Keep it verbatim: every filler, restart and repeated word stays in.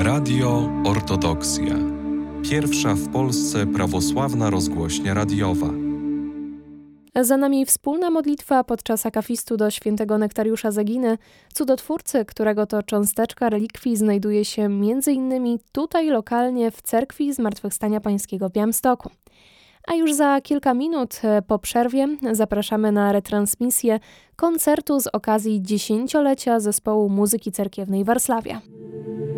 Radio Ortodoksja. Pierwsza w Polsce prawosławna rozgłośnia radiowa. Za nami wspólna modlitwa podczas akafistu do świętego Nektariusza z Eginy, cudotwórcy, którego to cząsteczka relikwii znajduje się między innymi tutaj lokalnie w cerkwi Zmartwychwstania Pańskiego w Białymstoku. A już za kilka minut po przerwie zapraszamy na retransmisję koncertu z okazji dziesięciolecia Zespołu Muzyki Cerkiewnej Warszawia.